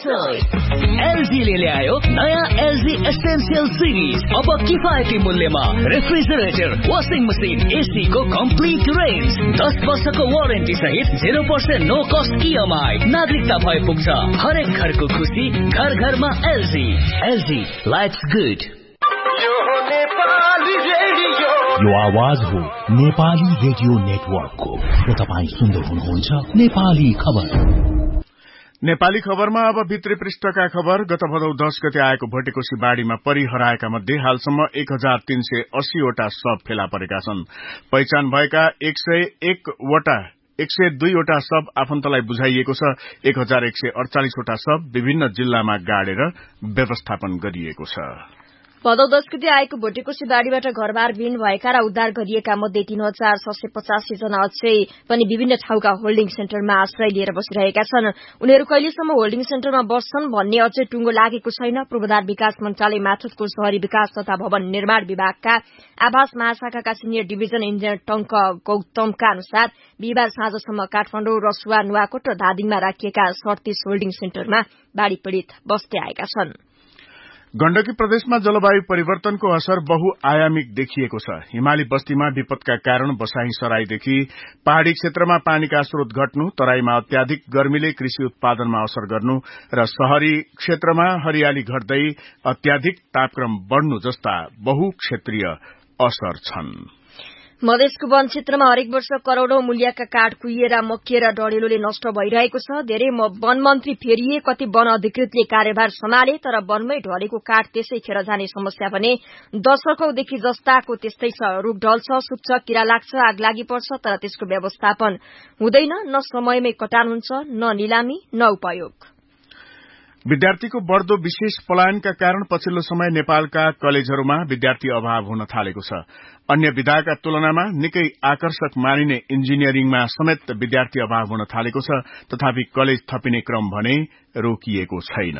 choice. LG ले ल्यायो नयाँ LG Essential Series. अब किफायती मूल्यमा रेफ्रिजरेटर, वाशिङ मशिन, AC को कम्प्लिट रेन्ज, 10 वर्षको वारेन्टी सहित 0% नो कस्ट EMI. नागरिकता भए पुग्छ. हरेक घरको खुशी घर घरमा LG. LG Life's good. यो आवाज हो नेपाली रेडियो नेटवर्कको र तपाईं सुन्दै हुनुहुन्छ नेपाली खबर। नेपाली खबरमा अब भित्री पृष्ठका खबर। गत भदौ 10 गते आएको भटेकोसी बाढ़ीमा परिहराएका मध्ये हालसम्म 1380 वटा शव फेला परेका छन्। पहिचान भएका 102 वटा शव आफन्तलाई बुझाइएको छ। 1148 वटा शव विभिन्न जिल्लामा गाडेर व्यवस्थापन गरिएको छ। भदौ 10 गते आएको भटेकोसी बाढ़ीबाट घरबार विहीन भएका र उद्धार गरिएका मध्ये 3685 जना अझै पनि विभिन्न ठाउँका होल्डिङ सेन्टरमा आश्रय लिएर बसिरहेका छन्। उनीहरू कहिलेसम्म होल्डिङ सेन्टरमा बस्छन् भन्ने अझै टुङ्गो लागेको छैन। पूर्वाधार विकास मन्त्रालय मार्फतको शहरी विकास तथा भवन निर्माण विभागका आवास महाशाखाका सिनियर डिभिजन इन्जिनियर टंक गौतमका अनुसार बिहिबार साँझसम्म काठमाडौँ, रसुवा, नुवाकोट र धादिङमा राखिएका 38 होल्डिङ सेन्टरमा बाढ़ी पीड़ित बस्दै आएका छन्। गण्डकी प्रदेशमा जलवायु परिवर्तनको असर बहुआयामिक देखिएको छ। हिमाली बस्तीमा विपदका कारण बसाही सराईदेखि पहाड़ी क्षेत्रमा पानीका स्रोत घट्नु, तराईमा अत्याधिक गर्मीले कृषि उत्पादनमा असर गर्नु र शहरी क्षेत्रमा हरियाली घट्दै अत्याधिक तापक्रम बढ़नु जस्ता बहुक्षेत्रीय असर छन्। मधेसको वन क्षेत्रमा हरेक वर्ष करोड़ौं मूल्यका काठ कुहिएर मकिएर डढेलोले नष्ट भइरहेको छ। धेरै वन मन्त्री फेरिए, कति वन अधिकृतले कार्यभार सम्हाले, तर वनमै ढलेको काठ त्यसै खेर जाने समस्या भने दशकौंदेखि जस्ताको त्यस्तै छ। रूख ढल्छ, सुक्छ, किरा लाग्छ, आग लागि पर्छ, तर त्यसको व्यवस्थापन हुँदैन। न समयमै कटान हुन्छ, न निलामी, न उपयोग। विद्यार्थीको बढ़दो विशेष पलायनका कारण पछिल्लो समय नेपालका कलेजहरूमा विद्यार्थी अभाव हुन थालेको छ। अन्य विधाका तुलनामा निकै आकर्षक मानिने इन्जिनियरिङमा समेत विद्यार्थी अभाव हुन थालेको छ। तथापि कलेज थपिने क्रम भने रोकिएको छैन।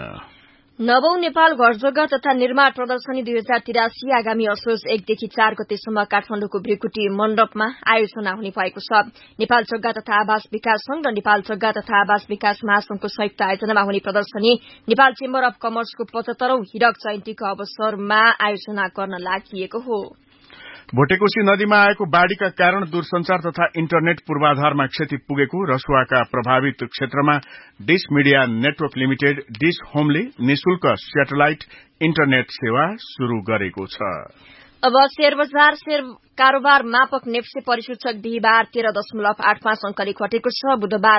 नवौं नेपाल घर जग्गा तथा निर्माण प्रदर्शनी 2083 आगामी असोज 1 देखि 4 गतेसम्म काठमाडौँको भृकुटी मण्डपमा आयोजना हुने भएको छ। नेपाल जग्गा तथा आवास विकास संघ र नेपाल जग्गा तथा आवास विकास महासंघको संयुक्त आयोजनामा हुने प्रदर्शनी नेपाल चेम्बर अफ कमर्सको 75औं हीरक जयन्तीको अवसरमा आयोजना गर्न लागि हो। भोटेकोशी नदीमा आएको बाढ़ीका कारण दूरसंचार तथा इन्टरनेट पूर्वाधारमा क्षति पुगेको रसुवाका प्रभावित क्षेत्रमा dish media network limited dish होमले निशुल्क सेटेलाइट इन्टरनेट सेवा शुरू गरेको छ। अब शेयर बजार कारोबार मापक नेप्से परिसूचक बिहिबार 13.85 अंकले घटेको छ। बुधबार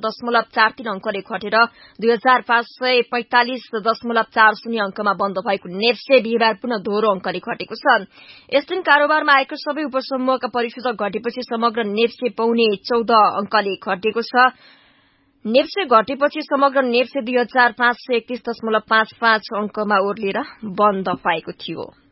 15.43 अंकले घटेर 2545.40 अंकमा बन्द भएको नेप्से बिहिबार पुनः दोहोरो अंकले घटेको छ। यस दिन कारोबारमा आएको सबै उपसमूहका परिसूचक घटेपछि समग्र नेप्से पौने 14 अंकले घटेको छ। नेप्से घटेपछि समग्र नेप्से 2531.55 अंकमा ओर्लिएर बन्द भएको थियो।